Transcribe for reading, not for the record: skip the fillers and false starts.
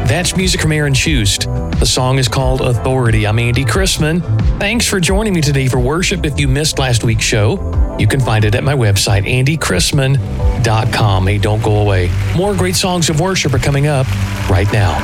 That's music from Aaron Schust. The song is called Authority. I'm Andy Chrisman. Thanks for joining me today for worship. If you missed last week's show, you can find it at my website, andychrisman.com. Hey, don't go away. More great songs of worship are coming up right now.